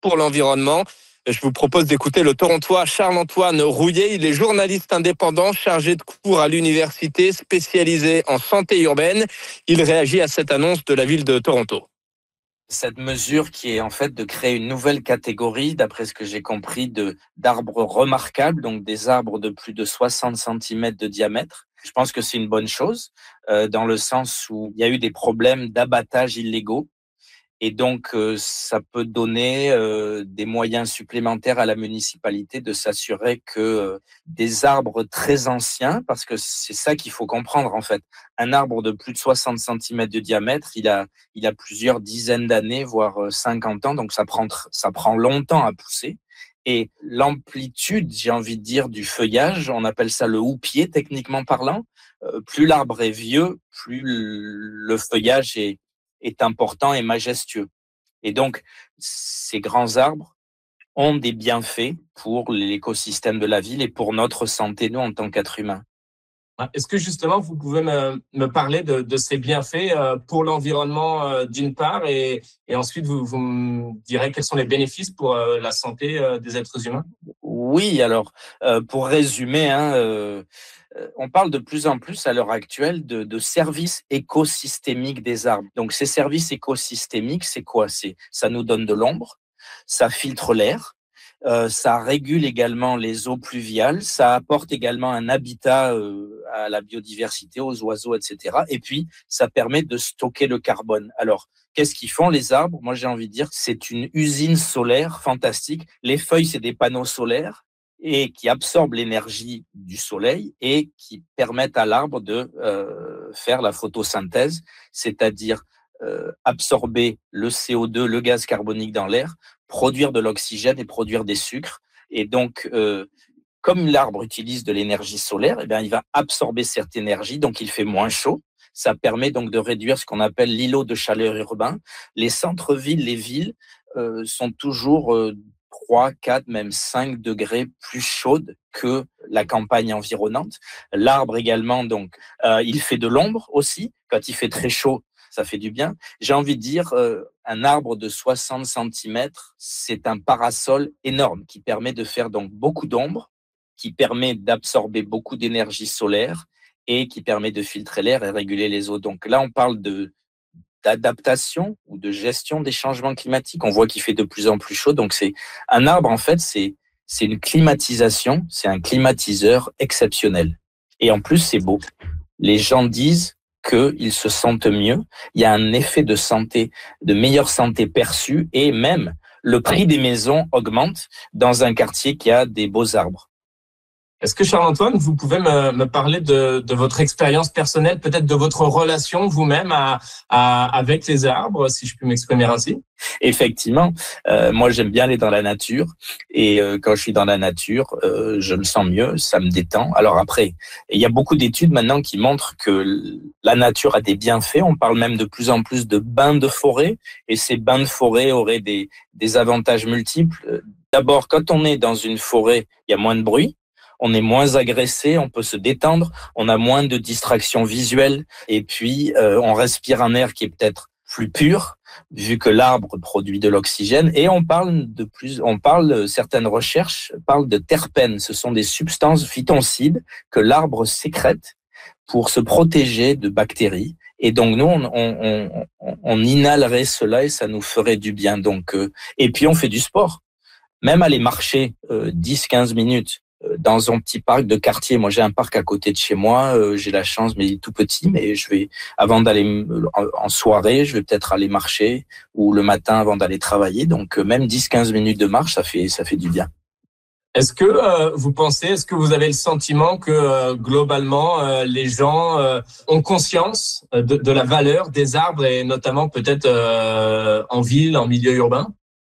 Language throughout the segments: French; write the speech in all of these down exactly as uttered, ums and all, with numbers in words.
pour l'environnement. Je vous propose d'écouter le Torontois Charles-Antoine Rouillet. Il est journaliste indépendant chargé de cours à l'université spécialisé en santé urbaine. Il réagit à cette annonce de la ville de Toronto. Cette mesure qui est en fait de créer une nouvelle catégorie, d'après ce que j'ai compris, de, d'arbres remarquables, donc des arbres de plus de soixante centimètres de diamètre. Je pense que c'est une bonne chose, euh, dans le sens où il y a eu des problèmes d'abattage illégaux. Et donc, euh, ça peut donner euh, des moyens supplémentaires à la municipalité de s'assurer que euh, des arbres très anciens, parce que c'est ça qu'il faut comprendre en fait, un arbre de plus de soixante centimètres de diamètre, il a, il a plusieurs dizaines d'années, voire cinquante ans, donc ça prend, ça prend longtemps à pousser. Et l'amplitude, j'ai envie de dire, du feuillage, on appelle ça le houppier techniquement parlant, euh, plus l'arbre est vieux, plus le feuillage est est important et majestueux. Et donc, ces grands arbres ont des bienfaits pour l'écosystème de la ville et pour notre santé, nous, en tant qu'êtres humains. Est-ce que justement, vous pouvez me, me parler de, de ces bienfaits pour l'environnement euh, d'une part et, et ensuite vous, vous me direz quels sont les bénéfices pour euh, la santé euh, des êtres humains? Oui, alors, euh, pour résumer, hein, euh, on parle de plus en plus à l'heure actuelle de, de services écosystémiques des arbres. Donc, ces services écosystémiques, c'est quoi? C'est, ça nous donne de l'ombre, ça filtre l'air, euh, ça régule également les eaux pluviales, ça apporte également un habitat euh, à la biodiversité, aux oiseaux, et cetera. Et puis, ça permet de stocker le carbone. Alors, qu'est-ce qu'ils font les arbres? Moi, j'ai envie de dire que c'est une usine solaire fantastique. Les feuilles, c'est des panneaux solaires et qui absorbent l'énergie du soleil et qui permettent à l'arbre de euh, faire la photosynthèse, c'est-à-dire euh, absorber le C O deux, le gaz carbonique dans l'air, produire de l'oxygène et produire des sucres. Et donc, euh, comme l'arbre utilise de l'énergie solaire, eh bien, il va absorber cette énergie, donc il fait moins chaud. Ça permet donc de réduire ce qu'on appelle l'îlot de chaleur urbain. Les centres-villes, les villes euh, sont toujours euh, trois, quatre, même cinq degrés plus chaudes que la campagne environnante. L'arbre également, donc, euh, il fait de l'ombre aussi. Quand il fait très chaud, ça fait du bien. J'ai envie de dire, euh, un arbre de soixante centimètres, c'est un parasol énorme qui permet de faire donc beaucoup d'ombre, qui permet d'absorber beaucoup d'énergie solaire et qui permet de filtrer l'air et réguler les eaux. Donc là, on parle de d'adaptation ou de gestion des changements climatiques. On voit qu'il fait de plus en plus chaud. Donc, c'est un arbre, en fait, c'est, c'est une climatisation, c'est un climatiseur exceptionnel. Et en plus, c'est beau. Les gens disent qu'ils se sentent mieux. Il y a un effet de santé, de meilleure santé perçue et même le prix des maisons augmente dans un quartier qui a des beaux arbres. Est-ce que Charles-Antoine, vous pouvez me, me parler de, de votre expérience personnelle, peut-être de votre relation vous-même à, à, avec les arbres, si je puis m'exprimer ainsi? Effectivement, euh, moi j'aime bien aller dans la nature et euh, quand je suis dans la nature, euh, je me sens mieux, ça me détend. Alors après, il y a beaucoup d'études maintenant qui montrent que la nature a des bienfaits. On parle même de plus en plus de bains de forêt et ces bains de forêt auraient des, des avantages multiples. D'abord, quand on est dans une forêt, il y a moins de bruit. On est moins agressé, on peut se détendre, on a moins de distractions visuelles et puis euh, on respire un air qui est peut-être plus pur vu que l'arbre produit de l'oxygène et on parle de plus, on parle certaines recherches parlent de terpènes, ce sont des substances phytoncides que l'arbre sécrète pour se protéger de bactéries et donc nous on, on, on, on inhalerait cela et ça nous ferait du bien donc euh, et puis on fait du sport, même aller marcher euh, dix à quinze minutes dans un petit parc de quartier. Moi, j'ai un parc à côté de chez moi. Euh, j'ai la chance, mais il est tout petit. Mais je vais, avant d'aller en, en soirée, je vais peut-être aller marcher ou le matin avant d'aller travailler. Donc, euh, même dix à quinze minutes de marche, ça fait, ça fait du bien. Est-ce que euh, vous pensez, est-ce que vous avez le sentiment que euh, globalement, euh, les gens euh, ont conscience de, de la valeur des arbres et notamment peut-être euh, en ville, en milieu urbain?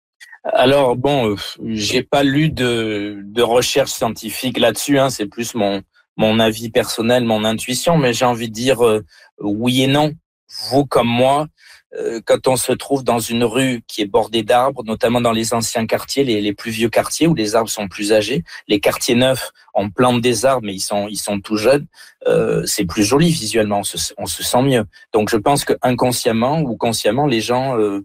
Alors bon, euh, j'ai pas lu de, de recherche scientifique là-dessus, hein, c'est plus mon, mon avis personnel, mon intuition, mais j'ai envie de dire euh, oui et non. Vous comme moi, euh, quand on se trouve dans une rue qui est bordée d'arbres, notamment dans les anciens quartiers, les, les plus vieux quartiers où les arbres sont plus âgés, les quartiers neufs, on plante des arbres mais ils sont, ils sont tout jeunes, euh, c'est plus joli visuellement, on se, on se sent mieux. Donc je pense que inconsciemment ou consciemment, les gens... Euh,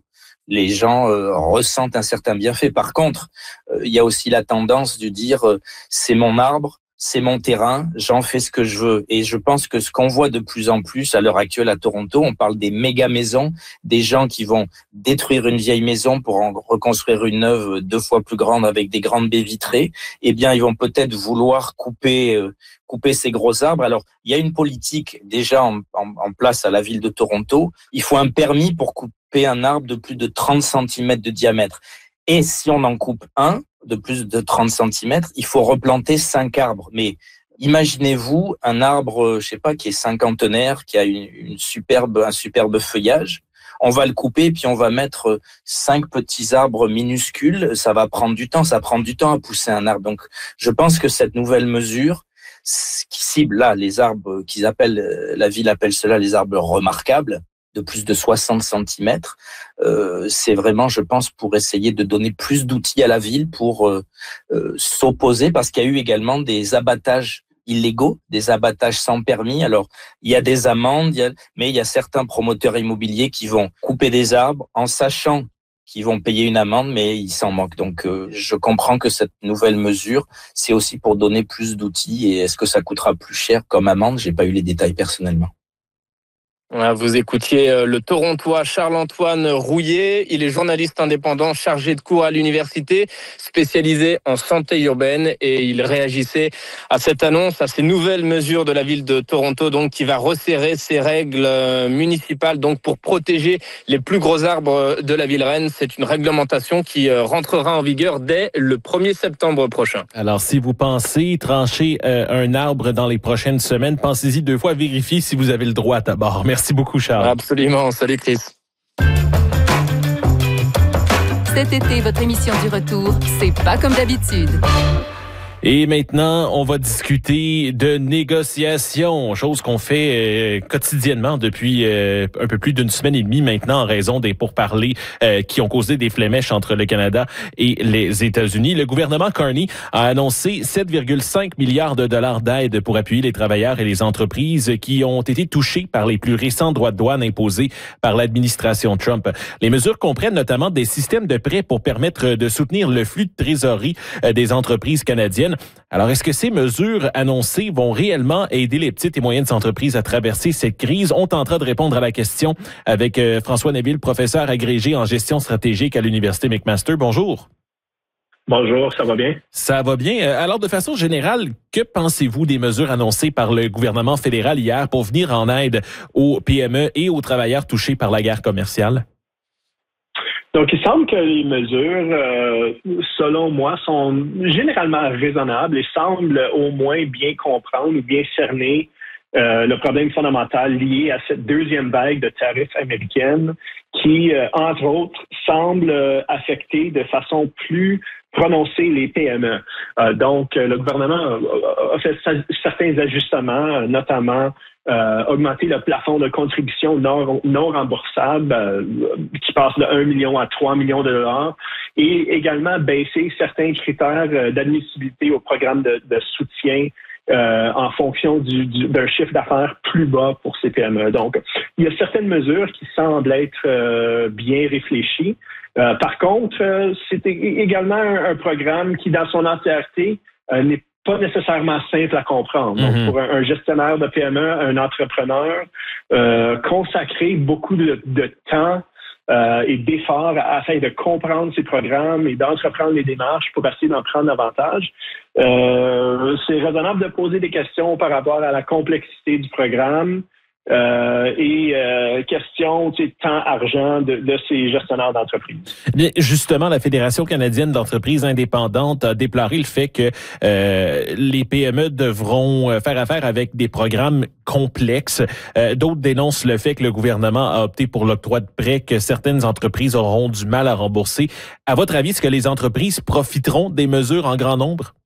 les gens euh, ressentent un certain bienfait. Par contre, euh, il y a aussi la tendance de dire euh, c'est mon arbre, c'est mon terrain, j'en fais ce que je veux. Et je pense que ce qu'on voit de plus en plus à l'heure actuelle à Toronto, on parle des méga maisons, des gens qui vont détruire une vieille maison pour en reconstruire une neuve deux fois plus grande avec des grandes baies vitrées. Eh bien, ils vont peut-être vouloir couper, euh, couper ces gros arbres. Alors, il y a une politique déjà en, en, en place à la ville de Toronto. Il faut un permis pour couper un arbre de plus de trente centimètres de diamètre. Et si on en coupe un de plus de trente centimètres, il faut replanter cinq arbres. Mais imaginez-vous un arbre, je sais pas, qui est cinquantenaire, qui a une, une superbe, un superbe feuillage. On va le couper, puis on va mettre cinq petits arbres minuscules. Ça va prendre du temps. Ça prend du temps à pousser un arbre. Donc, je pense que cette nouvelle mesure, qui cible là les arbres qu'ils appellent, la ville appelle cela les arbres remarquables, de plus de soixante centimètres, euh, c'est vraiment, je pense, pour essayer de donner plus d'outils à la ville pour euh, euh, s'opposer, parce qu'il y a eu également des abattages illégaux, des abattages sans permis. Alors, il y a des amendes, il y a, mais il y a certains promoteurs immobiliers qui vont couper des arbres en sachant qu'ils vont payer une amende, mais ils s'en manquent. Donc, euh, je comprends que cette nouvelle mesure, c'est aussi pour donner plus d'outils. Et est-ce que ça coûtera plus cher comme amende? J'ai pas eu les détails personnellement. Vous écoutiez le Torontois Charles-Antoine Rouillet. Il est journaliste indépendant chargé de cours à l'université, spécialisé en santé urbaine, et il réagissait à cette annonce, à ces nouvelles mesures de la ville de Toronto, donc qui va resserrer ses règles municipales, donc pour protéger les plus gros arbres de la ville reine. C'est une réglementation qui rentrera en vigueur dès le premier septembre prochain. Alors, si vous pensez trancher euh, un arbre dans les prochaines semaines, pensez-y deux fois, vérifiez si vous avez le droit à bord. Merci beaucoup, Charles. Absolument. Salut, Chris. Cet été, votre émission du retour, c'est pas comme d'habitude. Et maintenant, on va discuter de négociations, chose qu'on fait euh, quotidiennement depuis euh, un peu plus d'une semaine et demie maintenant en raison des pourparlers euh, qui ont causé des flémèches entre le Canada et les États-Unis. Le gouvernement Carney a annoncé sept virgule cinq milliards de dollars d'aide pour appuyer les travailleurs et les entreprises qui ont été touchés par les plus récents droits de douane imposés par l'administration Trump. Les mesures comprennent notamment des systèmes de prêts pour permettre de soutenir le flux de trésorerie euh, des entreprises canadiennes. Alors, est-ce que ces mesures annoncées vont réellement aider les petites et moyennes entreprises à traverser cette crise? On tentera de répondre à la question avec euh, François Neville, professeur agrégé en gestion stratégique à l'Université McMaster. Bonjour. Bonjour, ça va bien? Ça va bien. Alors, de façon générale, que pensez-vous des mesures annoncées par le gouvernement fédéral hier pour venir en aide aux P M E et aux travailleurs touchés par la guerre commerciale? Donc, il semble que les mesures, euh, selon moi, sont généralement raisonnables et semblent au moins bien comprendre ou bien cerner euh, le problème fondamental lié à cette deuxième vague de tarifs américaines qui, euh, entre autres, semble euh, affecter de façon plus prononcée les P M E. Euh, donc, le gouvernement a fait certains ajustements, notamment Euh, augmenter le plafond de contribution non, non remboursable euh, qui passe de un million à trois millions de dollars et également baisser certains critères euh, d'admissibilité au programme de, de soutien euh, en fonction du, du, d'un chiffre d'affaires plus bas pour ces P M E. Donc, il y a certaines mesures qui semblent être euh, bien réfléchies. Euh, par contre, euh, c'est également un, un programme qui, dans son entièreté, euh, n'est pas nécessairement simple à comprendre. Donc, mm-hmm. pour un, un gestionnaire de P M E, un entrepreneur, euh, consacrer beaucoup de, de temps euh, et d'efforts afin de comprendre ces programmes et d'entreprendre les démarches pour essayer d'en prendre davantage. Euh, c'est raisonnable de poser des questions par rapport à la complexité du programme euh, et euh, question, tu sais, temps, argent de, de ces gestionnaires d'entreprise. Mais justement, la Fédération canadienne d'entreprises indépendantes a déploré le fait que euh, les P M E devront faire affaire avec des programmes complexes. Euh, d'autres dénoncent le fait que le gouvernement a opté pour l'octroi de prêts que certaines entreprises auront du mal à rembourser. À votre avis, est-ce que les entreprises profiteront des mesures en grand nombre?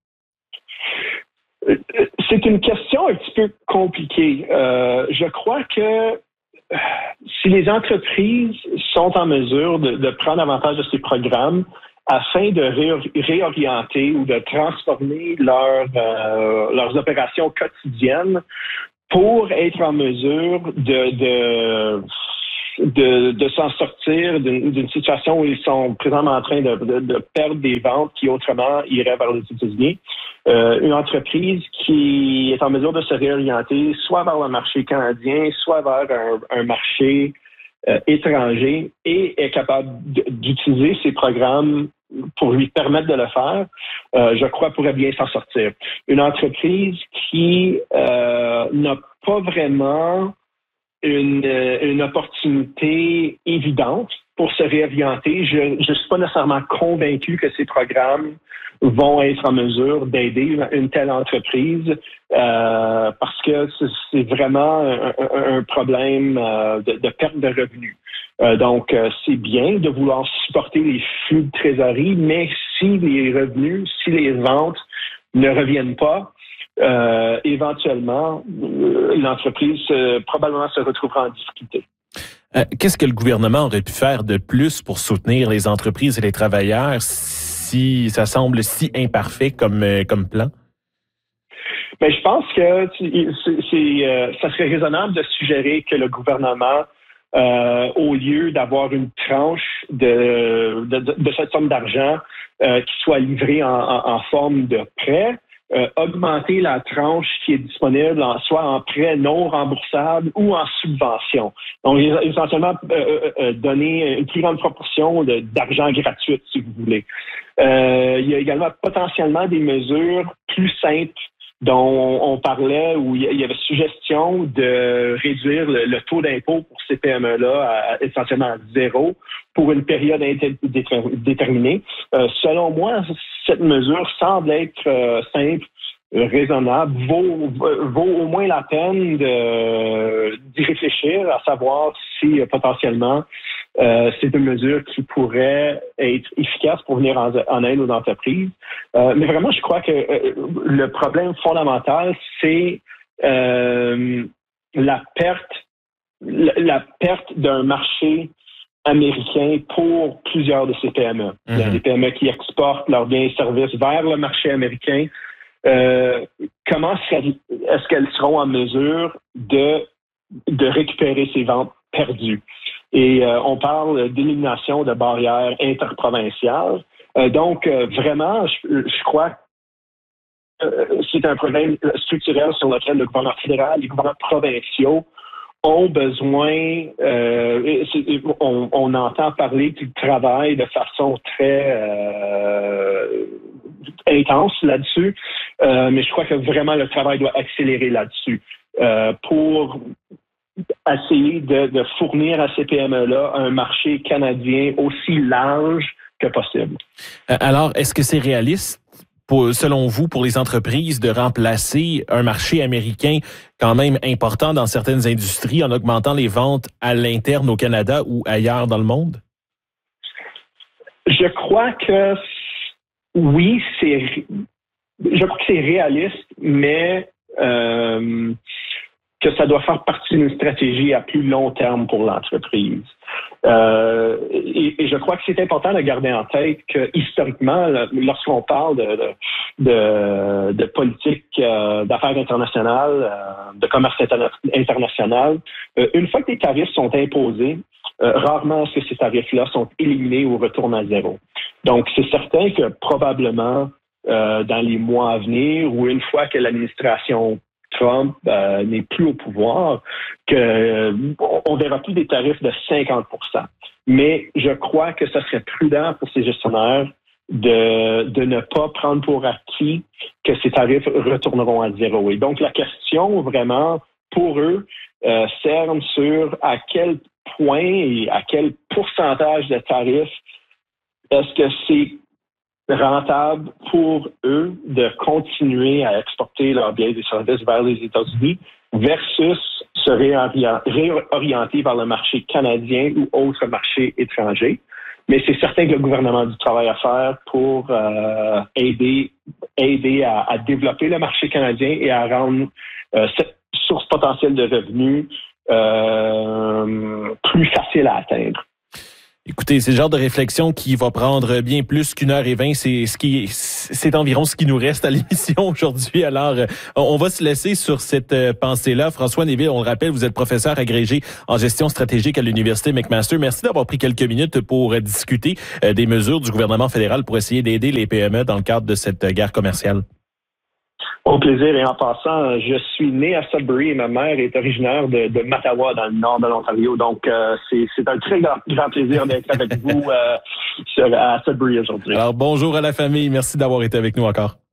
C'est une question un petit peu compliquée. Euh, je crois que si les entreprises sont en mesure de, de prendre avantage de ces programmes afin de ré- réorienter ou de transformer leur, euh, leurs opérations quotidiennes pour être en mesure de, de de, de s'en sortir d'une, d'une situation où ils sont présentement en train de, de, de perdre des ventes qui autrement iraient vers les États-Unis. Euh, une entreprise qui est en mesure de se réorienter soit vers le marché canadien, soit vers un, un marché euh, étranger et est capable d'utiliser ces programmes pour lui permettre de le faire, euh, je crois pourrait bien s'en sortir. Une entreprise qui euh, n'a pas vraiment une, une opportunité évidente pour se réorienter, je ne suis pas nécessairement convaincu que ces programmes vont être en mesure d'aider une telle entreprise euh, parce que c'est vraiment un, un problème euh, de, de perte de revenus. Euh, donc, euh, c'est bien de vouloir supporter les flux de trésorerie, mais si les revenus, si les ventes ne reviennent pas, euh, éventuellement, euh, l'entreprise euh, probablement se retrouvera en difficulté. Euh, qu'est-ce que le gouvernement aurait pu faire de plus pour soutenir les entreprises et les travailleurs si ça semble si imparfait comme, euh, comme plan? Mais je pense que c'est, c'est, euh, ça serait raisonnable de suggérer que le gouvernement, euh, au lieu d'avoir une tranche de, de, de cette somme d'argent euh, qui soit livrée en, en, en forme de prêt, Euh, augmenter la tranche qui est disponible en, soit en prêt non remboursable ou en subvention. Donc, essentiellement, euh, euh, donner une plus grande proportion de, d'argent gratuit, si vous voulez. Euh, il y a également potentiellement des mesures plus simples dont on parlait, où il y avait suggestion de réduire le, le taux d'impôt pour ces P M E-là à, essentiellement à zéro pour une période déterminée. Euh, selon moi, cette mesure semble être euh, simple, raisonnable, vaut, vaut au moins la peine de, d'y réfléchir, à savoir si euh, potentiellement euh, c'est une mesure qui pourrait être efficace pour venir en, en aide aux entreprises. Euh, mais vraiment, je crois que euh, le problème fondamental, c'est euh, la perte, la, la perte d'un marché américain pour plusieurs de ces P M E. Mm-hmm. Il y a des P M E qui exportent leurs biens et services vers le marché américain. Euh, comment est-ce qu'elles seront en mesure de, de récupérer ces ventes perdues? Et euh, on parle d'élimination de barrières interprovinciales. Euh, donc, euh, vraiment, je, je crois que euh, c'est un problème structurel sur lequel le gouvernement fédéral, les gouvernements provinciaux ont besoin, euh, on, on entend parler qu'ils travaillent de façon très euh, intense là-dessus, euh, mais je crois que vraiment le travail doit accélérer là-dessus euh, pour essayer de, de fournir à ces P M E-là un marché canadien aussi large que possible. Alors, est-ce que c'est réaliste, pour, selon vous, pour les entreprises de remplacer un marché américain quand même important dans certaines industries en augmentant les ventes à l'interne au Canada ou ailleurs dans le monde? Je crois que oui, c'est, je crois que c'est réaliste, mais euh, que ça doit faire partie d'une stratégie à plus long terme pour l'entreprise. Euh, et, et je crois que c'est important de garder en tête que historiquement, lorsqu'on parle de, de, de, de politique euh, d'affaires internationales, euh, de commerce interna- international, euh, une fois que les tarifs sont imposés, euh, rarement est-ce que ces tarifs-là sont éliminés ou retournent à zéro. Donc, c'est certain que probablement euh, dans les mois à venir, ou une fois que l'administration Trump euh, n'est plus au pouvoir, que euh, on verra plus des tarifs de cinquante pour cent. Mais je crois que ce serait prudent pour ces gestionnaires de, de ne pas prendre pour acquis que ces tarifs retourneront à zéro. Et donc, la question vraiment pour eux euh, cerne sur à quel point et à quel pourcentage de tarifs est-ce que c'est rentable pour eux de continuer à exporter leurs biens et services vers les États-Unis versus se réorienter vers le marché canadien ou autres marchés étrangers. Mais c'est certain que le gouvernement a du travail à faire pour euh, aider, aider à, à développer le marché canadien et à rendre euh, cette source potentielle de revenus euh, plus facile à atteindre. Écoutez, c'est le genre de réflexion qui va prendre bien plus qu'une heure et vingt. C'est ce qui, c'est environ ce qui nous reste à l'émission aujourd'hui. Alors, on va se laisser sur cette pensée-là. François Néville, on le rappelle, vous êtes professeur agrégé en gestion stratégique à l'Université McMaster. Merci d'avoir pris quelques minutes pour discuter des mesures du gouvernement fédéral pour essayer d'aider les P M E dans le cadre de cette guerre commerciale. Au plaisir. Et en passant, je suis né à Sudbury et ma mère est originaire de, de Mattawa, dans le nord de l'Ontario. Donc, euh, c'est, c'est un très grand, grand plaisir d'être avec vous euh, sur, à Sudbury aujourd'hui. Alors, bonjour à la famille. Merci d'avoir été avec nous encore.